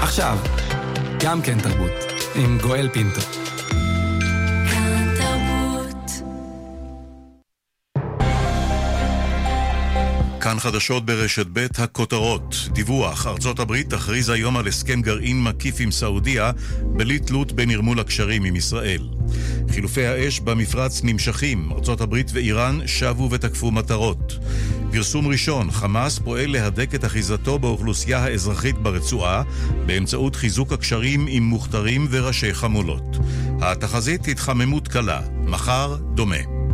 עכשיו, גם כן תרבות, עם גואל פינטו. כאן תרבות. כאן חדשות ברשת ב' הכותרות. דיווח, ארצות הברית תכריז היום על הסכם גרעין מקיף עם סעודיה, בלי תלות בנרמול הקשרים עם ישראל. חילופי האש במפרץ נמשכים, ארצות הברית ואיראן שבו ותקפו מטרות. פרסום ראשון, חמאס פועל להדק את אחיזתו באוכלוסייה האזרחית ברצועה, באמצעות חיזוק הקשרים עם מוכתרים וראשי חמולות. התחזית התחממות קלה, מחר דומה.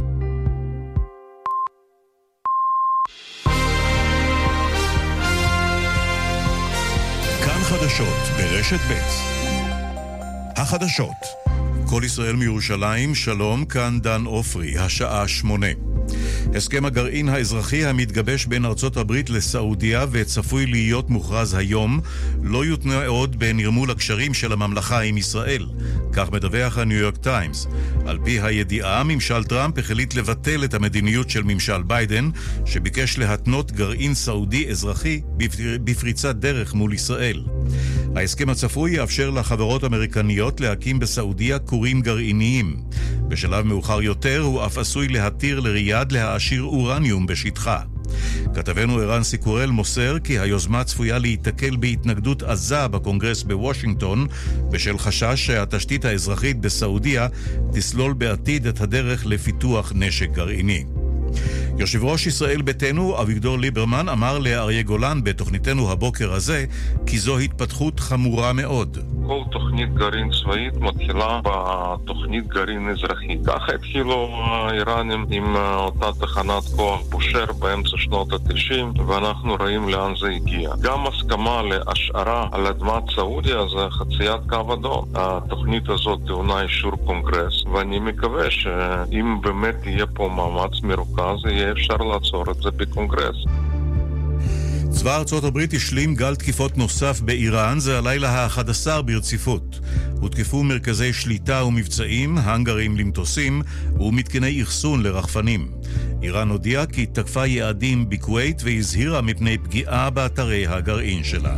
כאן חדשות ברשת ב'. החדשות. כל ישראל מירושלים, שלום, כאן דן אופרי, השעה 8. הסכם הגרעין האזרחי המתגבש בין ארצות הברית לסעודיה וצפוי להיות מוכרז היום, לא יותנה עוד בנרמול הקשרים של הממלכה עם ישראל. כך מדווח הניו יורק טיימס. על פי הידיעה, ממשל טראמפ החליט לבטל את המדיניות של ממשל ביידן, שביקש להתנות גרעין סעודי אזרחי בפריצת דרך מול ישראל. ההסכם הצפוי יאפשר לחברות אמריקניות להקים בסעודיה כורים גרעיניים. בשלב מאוחר יותר הוא אף עשוי להתיר לריאד להעשיר אורניום בשטחה. כתבנו ערן סיקורל מוסר כי היוזמה צפויה להתקל בהתנגדות עזה בקונגרס בוושינגטון, בשל חשש שהתשתית האזרחית בסעודיה תסלול בעתיד את הדרך לפיתוח נשק גרעיני. יושב ראש ישראל ביתנו אביגדור ליברמן אמר לאריה גולן בתוכניתנו הבוקר הזה כי זו התפתחות חמורה מאוד. כל תוכנית גרעין צבאית מתחילה בתוכנית גרעין אזרחית. ככה התחילו האיראנים עם אותה תחנת כוח בושר באמצע שנות ה-90, ואנחנו רואים לאן זה הגיע. גם הסכמה להשארה על אדמת סעודיה זה חציית קו אדום. התוכנית הזאת טעונה אישור קונגרס, ואני מקווה שאם באמת יהיה פה מאמץ מרוכז, יהיה אפשר לעצור את זה בקונגרס. צבא ארצות הברית השלים גל תקיפות נוסף באיראן, זה הלילה ה-11 ברציפות. הותקפו מרכזי שליטה ומבצעים, הנגרים למטוסים ומתקני אחסון לרחפנים. איראן הודיעה כי תקפה יעדים בכווית והזהירה מפני פגיעה באתרי הגרעין שלה.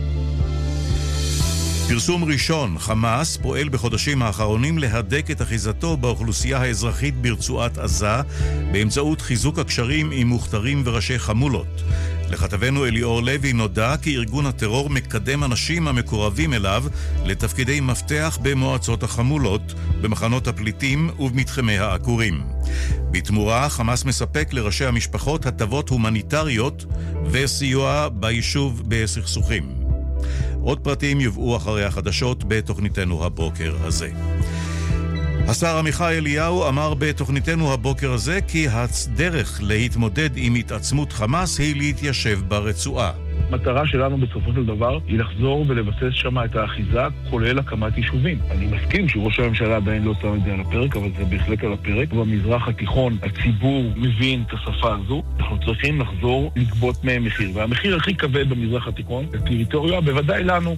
פרסום ראשון, חמאס פועל בחודשים האחרונים להדק את אחיזתו באוכלוסייה האזרחית ברצועת עזה באמצעות חיזוק הקשרים עם מוכתרים וראשי חמולות. לכתבנו אליאור לוי נודע כי ארגון הטרור מקדם אנשים המקורבים אליו לתפקידי מפתח במועצות החמולות, במחנות הפליטים ובמתחמי העקורים. בתמורה, חמאס מספק לראשי המשפחות הטבות הומניטריות וסיוע ביישוב בסכסוכים. עוד פרטים יובאו אחרי החדשות בתוכניתנו הבוקר הזה. השר עמיחי אליהו אמר בתוכניתנו הבוקר הזה כי הדרך להתמודד עם התעצמות חמאס היא להתיישב ברצועה. המטרה שלנו בסופו של דבר היא לחזור ולבסס שם את האחיזה, כולל הקמת יישובים. אני מסכים שראש הממשלה עדיין לא שם את זה על הפרק, אבל זה בהחלט על הפרק. במזרח התיכון הציבור מבין את השפה הזו. אנחנו צריכים לחזור לגבות מהם מחיר. והמחיר הכי כבד במזרח התיכון, הטריטוריה, בוודאי לנו.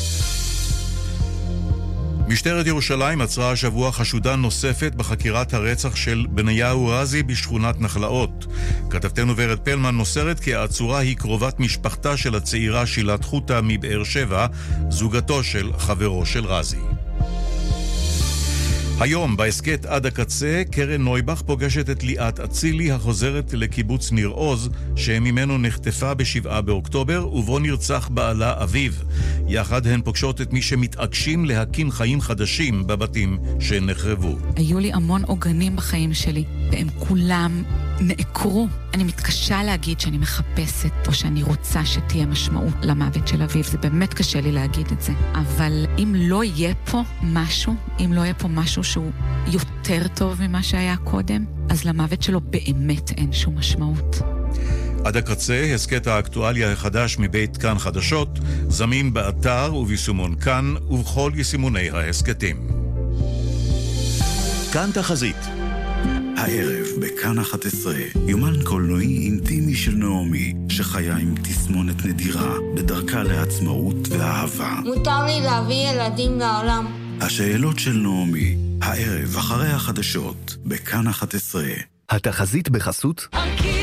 משטרת ירושלים עצרה השבוע חשודה נוספת בחקירת הרצח של בניהו רזי בשכונת נחלאות. כתבתנו ורד פלמן מוסרת כי העצורה היא קרובת משפחתה של הצעירה שילת חוטה מבאר שבע, זוגתו של חברו של רזי. היום בהסקט עד הקצה, קרן נויבך פוגשת את ליאת אצילי החוזרת לקיבוץ ניר עוז, שממנו נחטפה ב7 באוקטובר ובו נרצח בעלה אביו. יחד הן פוגשות את מי שמתעקשים להקים חיים חדשים בבתים שנחרבו. היו לי המון עוגנים בחיים שלי, והם כולם נעקרו. אני מתקשה להגיד שאני מחפשת או שאני רוצה שתהיה משמעות למוות של אביו. זה באמת קשה לי להגיד את זה. אבל אם לא יהיה פה משהו שהוא יותר טוב ממה שהיה קודם, אז למוות שלו באמת אין שום משמעות. עד הקצה, הסקט האקטואליה החדש מבית כאן חדשות, זמין באתר וביישומון כאן ובכל יישומוני ההסקטים. כאן תחזית. הערב בכאן 11, יומן קולנועי אינטימי של נעמי, שחיה עם תסמונת נדירה בדרכה לעצמאות ואהבה. מותר לי להביא ילדים לעולם. השאלות של נעמי, הערב אחרי החדשות בכאן 11. התחזית בחסות